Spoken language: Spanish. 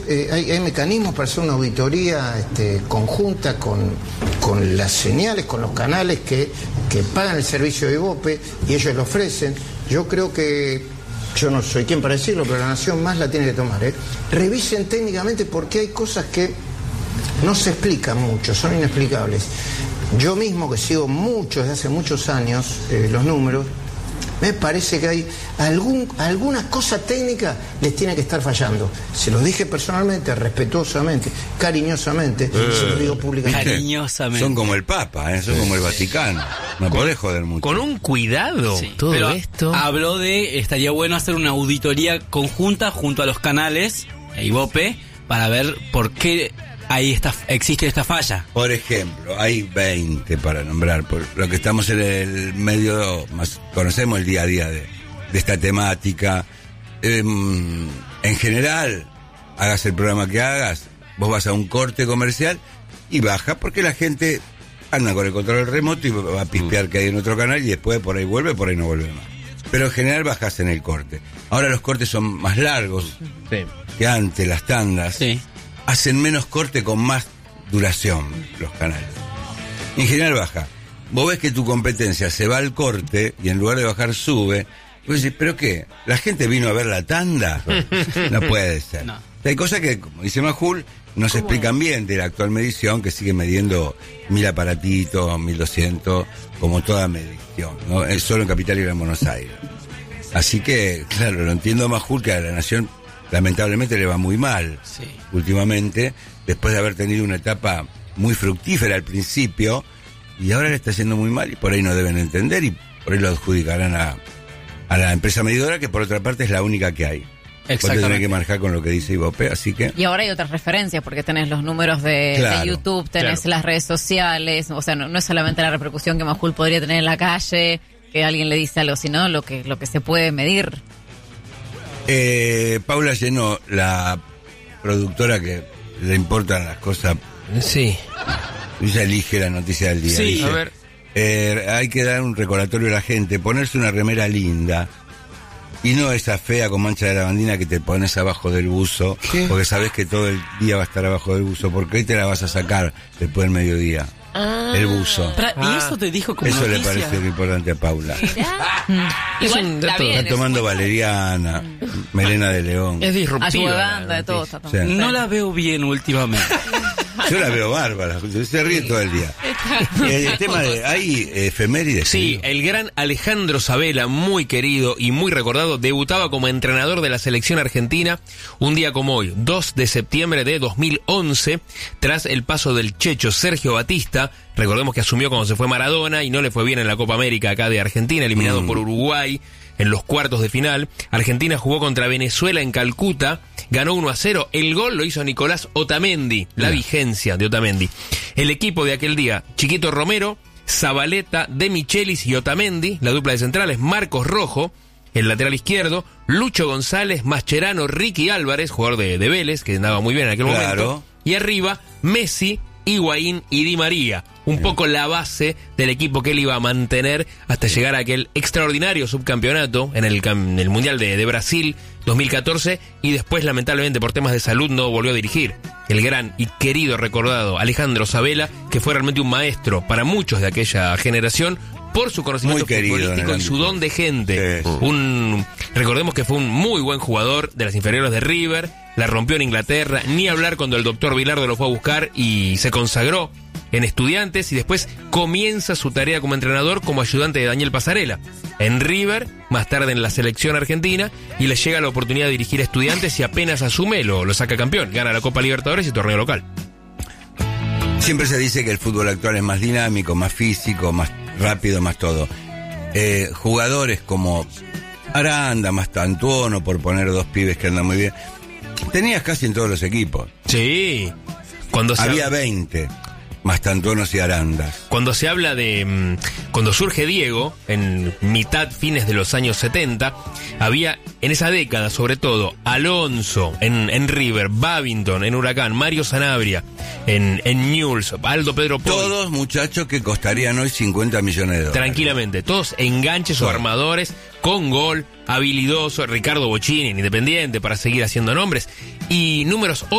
hay mecanismos para hacer una auditoría conjunta con las señales, con los canales que pagan el servicio de Ibope y ellos lo ofrecen. Yo creo que, yo no soy quien para decirlo, pero la Nación más la tiene que tomar. Revisen técnicamente porque hay cosas que no se explican mucho, son inexplicables. Yo mismo, que sigo desde hace muchos años los números, me parece que hay alguna cosa técnica les tiene que estar fallando. Se los dije personalmente, respetuosamente, cariñosamente, se los digo públicamente. Cariñosamente. Son como el Papa, son como el Vaticano. No podés joder mucho. Con un cuidado. Sí, todo pero esto. Habló estaría bueno hacer una auditoría conjunta junto a los canales e Ibope para ver por qué existe esta falla. Por ejemplo, hay 20 para nombrar, por lo que estamos en el medio, más conocemos el día a día de esta temática. En general, hagas el programa que hagas, vos vas a un corte comercial y baja porque la gente anda con el control remoto y va a pispear que hay en otro canal y después por ahí vuelve, por ahí no vuelve más. Pero en general bajás en el corte. Ahora los cortes son más largos que antes, las tandas. Sí. Hacen menos corte con más duración los canales. En general baja. Vos ves que tu competencia se va al corte y en lugar de bajar sube. Y vos decís, ¿pero qué? ¿La gente vino a ver la tanda? No puede ser. No. Hay cosas que, como dice Majul, no se explican bien de la actual medición, que sigue midiendo 1000 aparatitos, 1200, como toda medición, ¿no? Es solo en Capital y en Buenos Aires. Así que, claro, lo entiendo a Majul, que a la Nación lamentablemente le va muy mal últimamente, después de haber tenido una etapa muy fructífera al principio, y ahora le está yendo muy mal y por ahí no deben entender y por ahí lo adjudicarán a la empresa medidora, que por otra parte es la única que hay. Vos te tenés que manejar con lo que dice Ibope, así que... Y ahora hay otras referencias, porque tenés los números de YouTube, tenés las redes sociales, o sea, no es solamente la repercusión que Majul podría tener en la calle, que alguien le dice algo, sino lo que se puede medir. Paula Llenó, la productora que le importan las cosas. Sí. Ella elige la noticia del día. Sí, dice, a ver. Hay que dar un recordatorio a la gente, ponerse una remera linda y no esa fea con mancha de lavandina que te pones abajo del buzo, porque sabes que todo el día va a estar abajo del buzo, porque hoy te la vas a sacar después del mediodía. El buzo. ¿Y eso te dijo como eso noticia? le parece importante a Paula. Igual Está tomando valeriana, melena de león. Es disruptiva. Ayudando de todo. Sí. No la veo bien últimamente. Yo la veo bárbara, se ríe todo el día. El tema de... ¿Hay efemérides? Sí, el gran Alejandro Sabela, muy querido y muy recordado, debutaba como entrenador de la selección argentina un día como hoy, 2 de septiembre de 2011, tras el paso del checho Sergio Batista. Recordemos que asumió cuando se fue Maradona y no le fue bien en la Copa América acá de Argentina, eliminado por Uruguay en los cuartos de final. Argentina jugó contra Venezuela en Calcuta, ganó 1-0. El gol lo hizo Nicolás Otamendi, la vigencia de Otamendi. El equipo de aquel día, Chiquito Romero, Zabaleta, De Michelis y Otamendi. La dupla de centrales, Marcos Rojo, el lateral izquierdo, Lucho González, Mascherano, Ricky Álvarez, jugador de Vélez, que andaba muy bien en aquel momento. Y arriba, Messi, Higuaín y Di María. Un poco la base del equipo que él iba a mantener hasta llegar a aquel extraordinario subcampeonato en el Mundial de Brasil 2014, y después lamentablemente por temas de salud no volvió a dirigir. El gran y querido, recordado Alejandro Sabela, que fue realmente un maestro para muchos de aquella generación por su conocimiento futbolístico y su don de gente. Recordemos que fue un muy buen jugador de las inferiores de River, la rompió en Inglaterra, ni hablar cuando el doctor Bilardo lo fue a buscar y se consagró en Estudiantes, y después comienza su tarea como entrenador como ayudante de Daniel Pasarela en River, más tarde en la selección argentina, y le llega la oportunidad de dirigir a Estudiantes y apenas asume lo saca campeón, gana la Copa Libertadores y torneo local. Siempre se dice que el fútbol actual es más dinámico, más físico, más rápido, más todo. Jugadores como Aranda, Mastantuono, por poner dos pibes que andan muy bien, tenías casi en todos los equipos. Sí. Había 20 Mastantuonos y Arandas. Cuando se habla de... cuando surge Diego, en fines de los años 70, había en esa década, sobre todo, Alonso en River, Babington en Huracán, Mario Sanabria en Newell's, Aldo Pedro Poli. Todos muchachos que costarían hoy 50 millones de dólares. Tranquilamente, todos enganches o armadores, con gol, habilidoso, Ricardo Bocchini en Independiente, para seguir haciendo nombres, y números